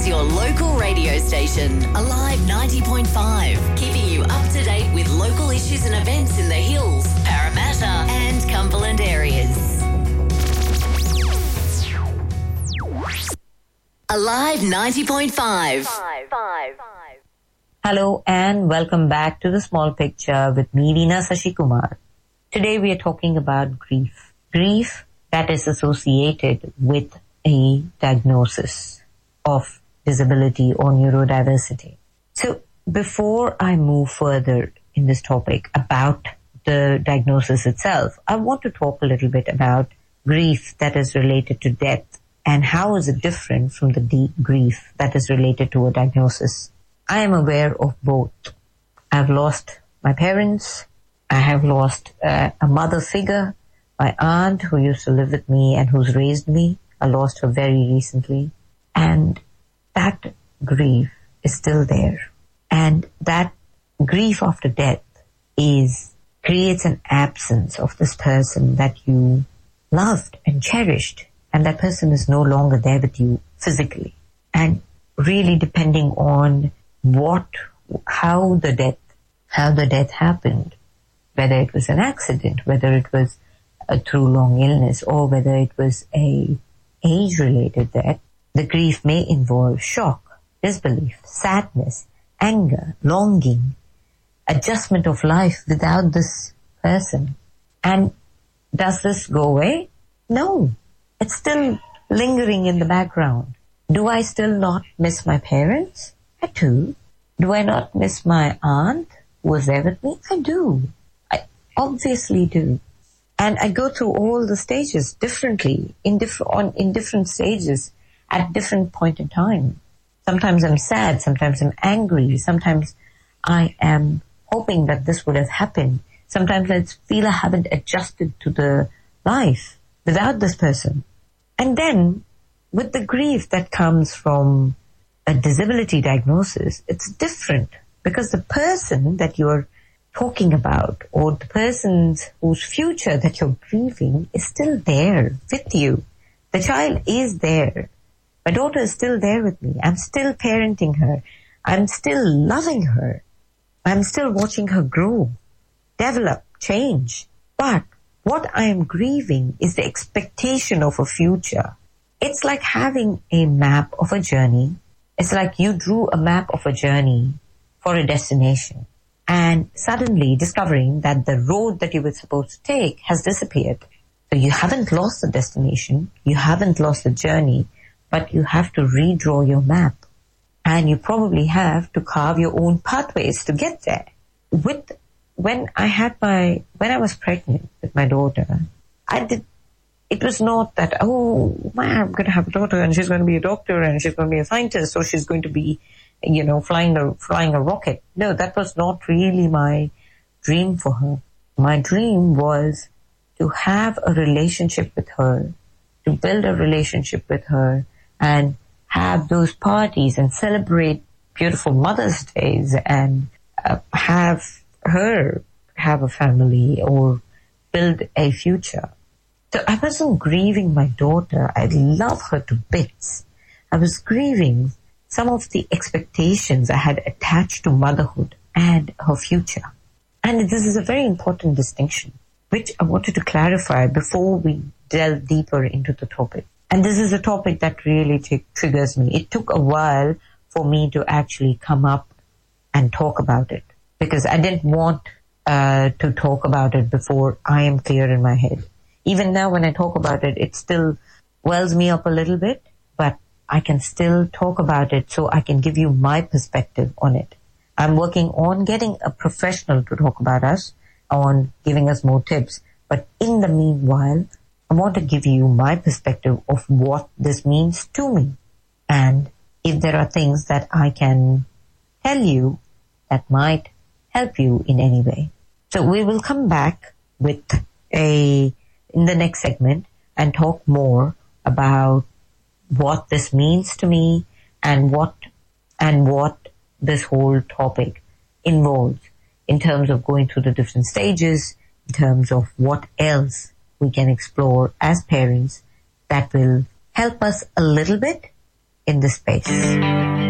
is your local radio station, Alive 90.5, keeping you up to date with local issues and events in the Hills, Parramatta and Cumberland areas. Alive 90.5. Hello and welcome back to The Small Picture with me, Veena Sasikumar. Today we are talking about grief. Grief that is associated with a diagnosis of disability or neurodiversity. So before I move further in this topic about the diagnosis itself, I want to talk a little bit about grief that is related to death and how is it different from the deep grief that is related to a diagnosis. I am aware of both. I've lost my parents. I have lost a mother figure, my aunt who used to live with me and who's raised me. I lost her very recently. And that grief is still there. And that grief after death creates an absence of this person that you loved and cherished. And that person is no longer there with you physically. And really depending on how the death happened, whether it was an accident, whether it was through long illness, or whether it was a age-related death, the grief may involve shock, disbelief, sadness, anger, longing, adjustment of life without this person. And does this go away? No. It's still lingering in the background. Do I still not miss my parents? I do. Do I not miss my aunt who was there with me? I do. I obviously do. And I go through all the stages differently, in different stages, at different point in time. Sometimes I'm sad, sometimes I'm angry, sometimes I am hoping that this would have happened. Sometimes I feel I haven't adjusted to the life without this person. And then, with the grief that comes from a disability diagnosis, it's different because the person that you're talking about or the person whose future that you're grieving is still there with you. The child is there. My daughter is still there with me. I'm still parenting her. I'm still loving her. I'm still watching her grow, develop, change. But what I am grieving is the expectation of a future. It's like having a map of a journey. It's like you drew a map of a journey for a destination and suddenly discovering that the road that you were supposed to take has disappeared. So you haven't lost the destination, you haven't lost the journey, but you have to redraw your map. And you probably have to carve your own pathways to get there. When I was pregnant with my daughter, it was not that, oh, man, I'm going to have a daughter and she's going to be a doctor and she's going to be a scientist or she's going to be, flying a rocket. No, that was not really my dream for her. My dream was to have a relationship with her, to build a relationship with her and have those parties and celebrate beautiful Mother's Days and have her have a family or build a future. So I wasn't grieving my daughter. I love her to bits. I was grieving some of the expectations I had attached to motherhood and her future. And this is a very important distinction, which I wanted to clarify before we delve deeper into the topic. And this is a topic that really triggers me. It took a while for me to actually come up and talk about it because I didn't want to talk about it before I am clear in my head. Even now when I talk about it, it still wells me up a little bit, but I can still talk about it so I can give you my perspective on it. I'm working on getting a professional to talk about us, on giving us more tips. But in the meanwhile, I want to give you my perspective of what this means to me. And if there are things that I can tell you that might help you in any way. So we will come back in the next segment and talk more about what this means to me and what this whole topic involves in terms of going through the different stages, in terms of what else we can explore as parents that will help us a little bit in this space.